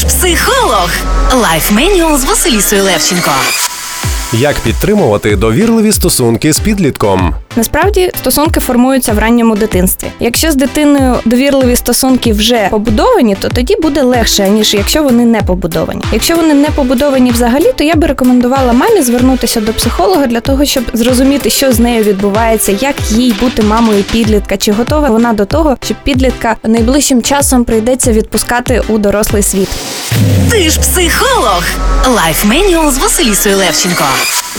ж психолог. Лайф Менюал з Василісою Левченко. Як підтримувати довірливі стосунки з підлітком? Насправді, стосунки формуються в ранньому дитинстві. Якщо з дитиною довірливі стосунки вже побудовані, то тоді буде легше, ніж якщо вони не побудовані. Якщо вони не побудовані взагалі, то я би рекомендувала мамі звернутися до психолога для того, щоб зрозуміти, що з нею відбувається, як їй бути мамою підлітка, чи готова вона до того, щоб підлітка найближчим часом прийдеться відпускати у дорослий світ. Ти ж психолог. Лайф Менюал з Василісою Левченко.